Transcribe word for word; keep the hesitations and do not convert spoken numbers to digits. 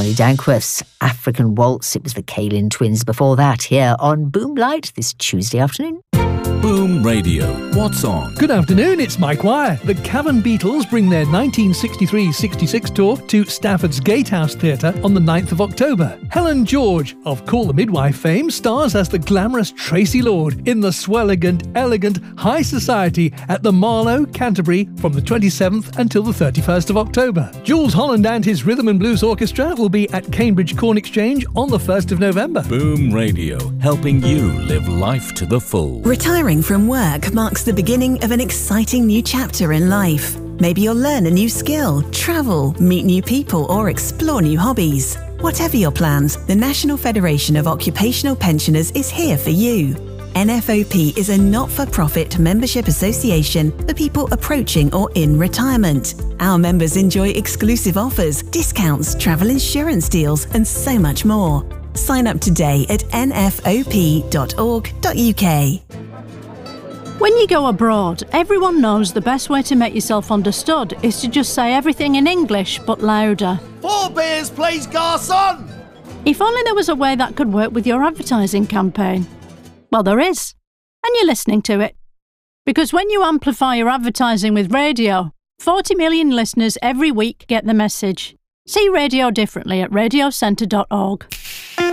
Johnny Dankworth's African Waltz. It was the Kalin Twins before that, here on Boom Light this Tuesday afternoon. Boom Radio. What's on? Good afternoon, it's Mike Wire. The Cavern Beatles bring their nineteen sixty-three sixty-six tour to Stafford's Gatehouse Theatre on the ninth of October. Helen George, of Call the Midwife fame, stars as the glamorous Tracy Lord in the swelligant, elegant High Society at the Marlow, Canterbury from the twenty-seventh until the thirty-first of October. Jules Holland and his Rhythm and Blues Orchestra will be at Cambridge Corn Exchange on the first of November. Boom Radio, helping you live life to the full. Retiring from work marks the beginning of an exciting new chapter in life. Maybe you'll learn a new skill, travel, meet new people, or explore new hobbies. Whatever your plans, the National Federation of Occupational Pensioners is here for you. N F O P is a not-for-profit membership association for people approaching or in retirement. Our members enjoy exclusive offers, discounts, travel insurance deals, and so much more. Sign up today at n f o p dot org dot u k. When you go abroad, everyone knows the best way to make yourself understood is to just say everything in English, but louder. Four beers, please, garçon! If only there was a way that could work with your advertising campaign. Well, there is. And you're listening to it. Because when you amplify your advertising with radio, forty million listeners every week get the message. See radio differently at radio centre dot org.